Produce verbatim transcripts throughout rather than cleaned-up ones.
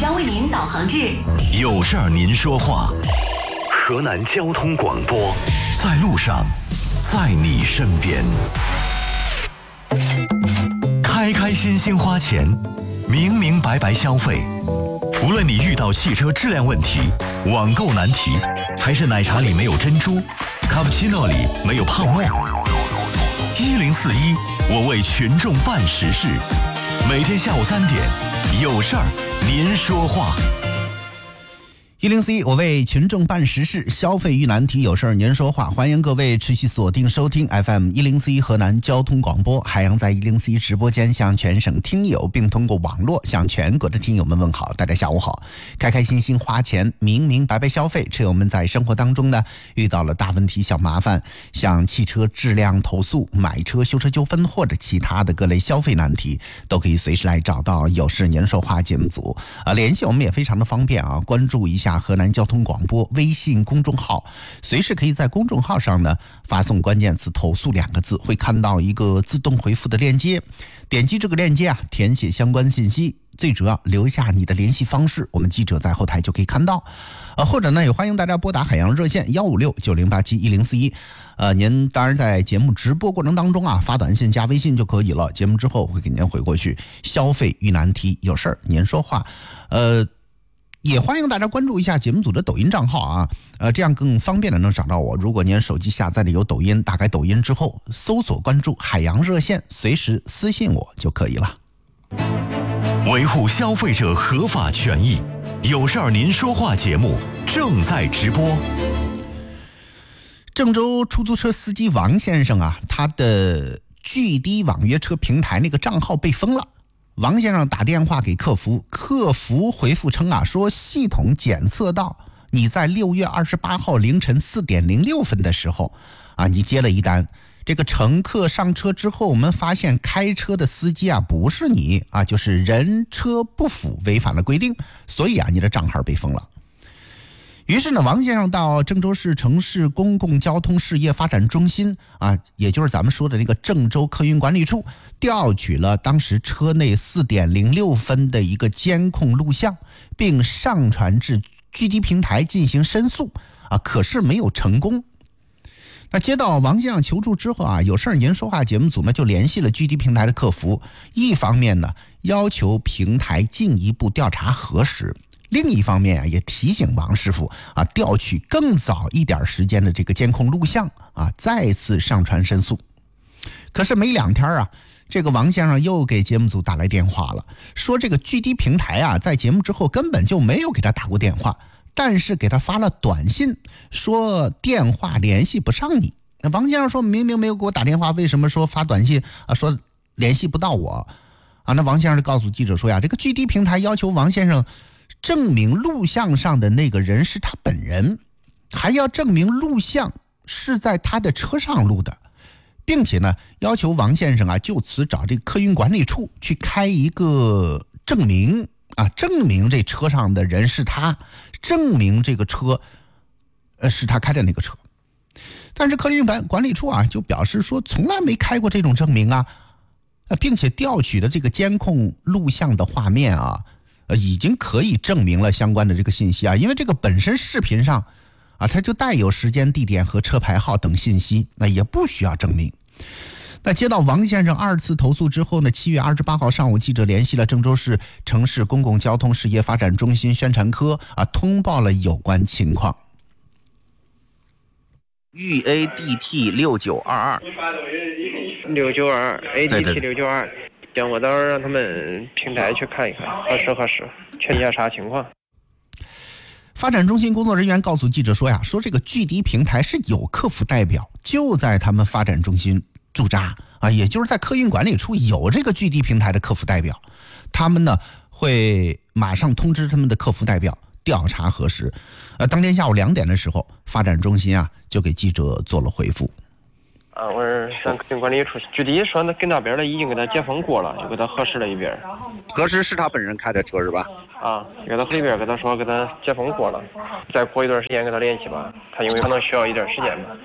将为您导航至有事儿您说话。河南交通广播，在路上，在你身边。开开心心花钱，明明白白消费。无论你遇到汽车质量问题、网购难题，还是奶茶里没有珍珠，卡布奇诺里没有胖味，一零四一，我为群众办实事。每天下午三点，有事儿您说话。 一零四一，我为群众办实事，消费遇难题，有事儿您说话。欢迎各位持续锁定收听 F M 一零四一河南交通广播。海洋在一零四一直播间向全省听友，并通过网络向全国的听友们问好。大家下午好。开开心心花钱，明明白白消费。车友们在生活当中呢遇到了大问题、小麻烦，像汽车质量投诉、买车修车纠纷或者其他的各类消费难题，都可以随时来找到有事您说话节目组啊，联系我们也非常的方便啊，关注一下河南交通广播微信公众号，随时可以在公众号上呢发送关键词投诉两个字，会看到一个自动回复的链接，点击这个链接啊，填写相关信息，最主要留下你的联系方式，我们记者在后台就可以看到。呃，或者呢也欢迎大家拨打海洋热线幺五六九零八七一零四一。呃，您当然在节目直播过程当中啊，发短信加微信就可以了。节目之后会给您回过去。消费遇难题，有事儿您说话。呃。也欢迎大家关注一下节目组的抖音账号啊，呃，这样更方便的能找到我。如果您手机下载的有抖音，打开抖音之后，搜索关注海洋热线，随时私信我就可以了。 维护消费者合法权益，有事儿您说话节目正在直播。 郑州出租车司机王先生啊，他的巨低网约车平台那个账号被封了。王先生打电话给客服，客服回复称啊，说系统检测到你在六月二十八号凌晨四点零六分的时候啊，你接了一单，这个乘客上车之后，我们发现开车的司机啊不是你啊，就是人车不符，违反了规定，所以啊你的账号被封了。于是呢，王先生到郑州市城市公共交通事业发展中心啊，也就是咱们说的那个郑州客运管理处，调取了当时车内四点零六分的一个监控录像，并上传至具滴平台进行申诉啊，可是没有成功。那接到王先生求助之后啊，有事儿您说话节目组呢就联系了具滴平台的客服，一方面呢要求平台进一步调查核实。另一方面啊，也提醒王师傅啊，调取更早一点时间的这个监控录像啊，再次上传申诉。可是没两天啊，这个王先生又给节目组打来电话了，说这个具滴平台啊，在节目之后根本就没有给他打过电话，但是给他发了短信，说电话联系不上你。那王先生说明明没有给我打电话，为什么说发短信啊，说联系不到我啊？那王先生就告诉记者说呀，这个具滴平台要求王先生证明录像上的那个人是他本人，还要证明录像是在他的车上录的，并且呢要求王先生啊就此找这个客运管理处去开一个证明啊，证明这车上的人是他，证明这个车呃是他开的那个车。但是客运管理处啊就表示说从来没开过这种证明啊，并且调取的这个监控录像的画面啊呃，已经可以证明了相关的这个信息啊，因为这个本身视频上啊，它就带有时间、地点和车牌号等信息，那也不需要证明。那接到王先生二次投诉之后呢，七月二十八号上午，记者联系了郑州市城市公共交通事业发展中心宣传科啊，通报了有关情况。 豫 A D T 六九二二， 六九二 A D T 六九二。讲我到时候让他们平台去看一看，核实核实，确定一下啥情况。 发展中心工作人员告诉记者说呀，说这个具滴平台是有客服代表，就在他们发展中心驻扎啊，也就是在客运管理处有这个具滴平台的客服代表，他们呢会马上通知他们的客服代表调查核实。呃，当天下午两点的时候，发展中心啊就给记者做了回复。 啊，我是上客运管理处，具体说那跟那边的已经给他解封过了，就给他核实了一遍。 核实是他本人开的车是吧？ 啊，给他这边跟他说给他解封过了，再过一段时间跟他联系吧，他因为可能需要一段时间吧。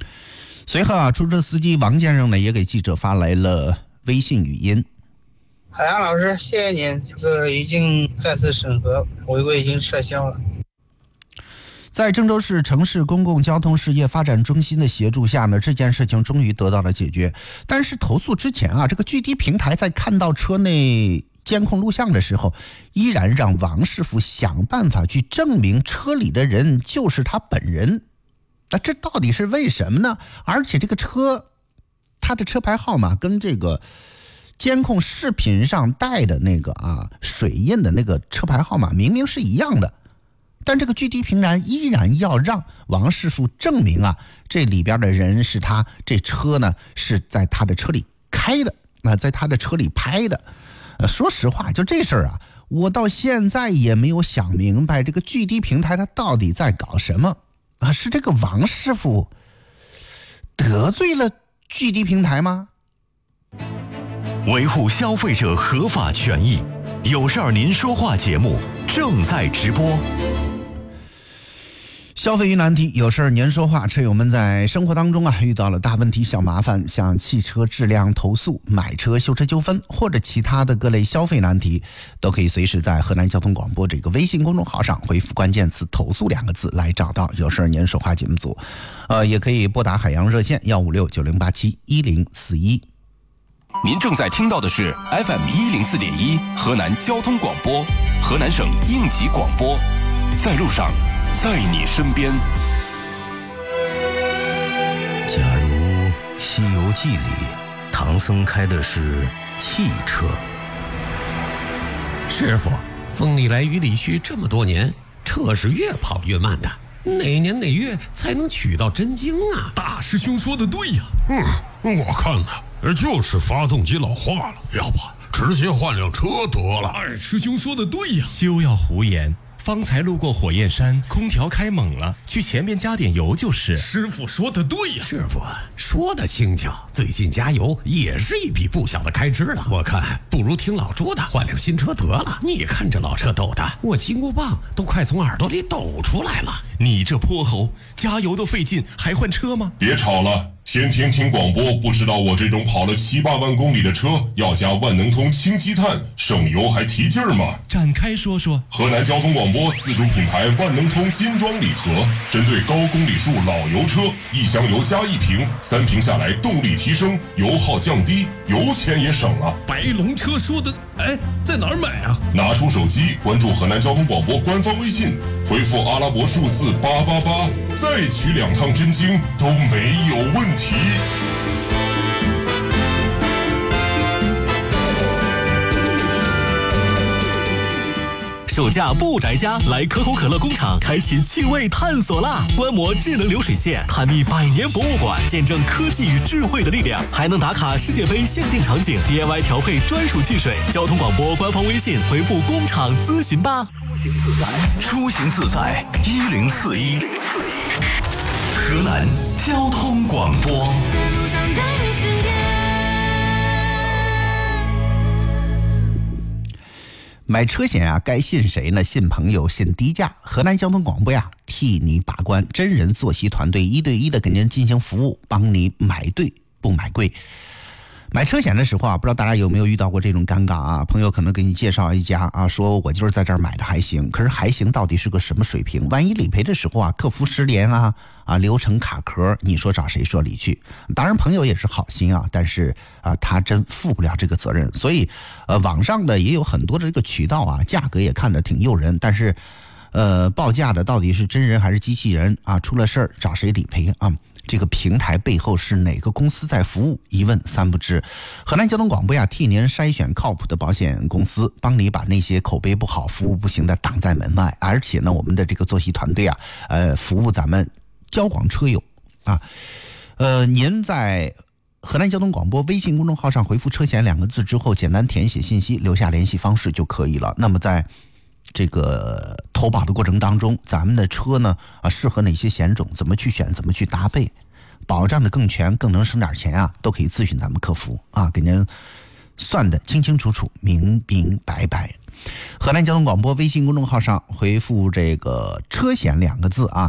随后啊，出租车司机王先生呢也给记者发来了微信语音。 海洋老师，谢谢您，这个已经再次审核，违规已经撤销了。 在郑州市城市公共交通事业发展中心的协助下呢，这件事情终于得到了解决。但是投诉之前啊，这个聚滴平台在看到车内监控录像的时候，依然让王师傅想办法去证明车里的人就是他本人。那这到底是为什么呢？而且这个车，它的车牌号码跟这个监控视频上带的那个啊水印的那个车牌号码明明是一样的。但这个聚滴平台依然要让王师傅证明啊，这里边的人是他，这车呢是在他的车里开的，啊，在他的车里拍的。呃，说实话，就这事儿啊，我到现在也没有想明白，这个聚滴平台它到底在搞什么啊？是这个王师傅得罪了聚滴平台吗？ 维护消费者合法权益，有事儿您说话节目正在直播。 消费与难题，有事儿您说话。车友们在生活当中啊遇到了大问题、小麻烦，像汽车质量投诉、买车修车纠纷或者其他的各类消费难题，都可以随时在河南交通广播这个微信公众号上回复关键词投诉两个字来找到有事儿您说话节目组。呃，也可以拨打海洋热线幺五六九零八七一零四一。 您正在听到的是 F M 一零四点一河南交通广播，河南省应急广播，在路上，在你身边。 假如《西游记》里唐僧开的是汽车， 师傅，风里来雨里去这么多年，车是越跑越慢的，哪年哪月才能取到真经啊？ 大师兄说的对呀，嗯，我看呢，就是发动机老化了，要不直接换辆车得了。二师兄说的对呀， 休要胡言。方才路过火焰山，空调开猛了，去前面加点油就是。 师傅说的对呀， 师傅说的轻巧，最近加油也是一笔不小的开支了。我看不如听老朱的，换辆新车得了。你看这老车抖的，我金箍棒都快从耳朵里抖出来了。 你这泼猴，加油都费劲，还换车吗？ 别吵了。天天听广播，不知道我这种跑了七八万公里的车要加万能通氢积碳，省油还提劲儿吗？ 展开说说。 河南交通广播自主品牌万能通金装礼盒，针对高公里数老油车，一箱油加一瓶，三瓶下来动力提升，油耗降低，油钱也省了。 白龙车说的，哎，在哪儿买啊？ 拿出手机关注河南交通广播官方微信，回复阿拉伯数字八八八，再取两趟真经都没有问题。 暑假不宅家，来可口可乐工厂开启趣味探索啦！观摩智能流水线，探秘百年博物馆，见证科技与智慧的力量，还能打卡世界杯限定场景 ，D I Y 调配专属汽水。交通广播官方微信回复工厂咨询吧。出行自在一零四一，河南交通广播。 买车险啊，该信谁呢？信朋友，信低价。河南交通广播呀，替你把关，真人坐席团队一对一的给您进行服务，帮你买对不买贵。买车险的时候啊，不知道大家有没有遇到过这种尴尬啊？朋友可能给你介绍一家啊，说我就是在这儿买的还行，可是还行到底是个什么水平？万一理赔的时候啊，客服失联啊，啊流程卡壳，你说找谁说理去？当然朋友也是好心啊，但是啊，他真负不了这个责任。所以，呃，网上的也有很多的这个渠道啊，价格也看着挺诱人，但是，呃，报价的到底是真人还是机器人啊？出了事儿找谁理赔啊？这个平台背后是哪个公司在服务？一问三不知。河南交通广播呀，替您筛选靠谱的保险公司，帮你把那些口碑不好、服务不行的挡在门外。而且呢，我们的这个坐席团队啊，呃，服务咱们交广车友啊，呃，您在河南交通广播微信公众号上回复“车险”两个字之后，简单填写信息，留下联系方式就可以了。那么在这个投保的过程当中，咱们的车呢啊适合哪些险种，怎么去选，怎么去搭配，保障的更全，更能省点钱啊，都可以咨询咱们客服啊，给您算的清清楚楚、明明白白。河南交通广播微信公众号上回复这个“车险”两个字啊。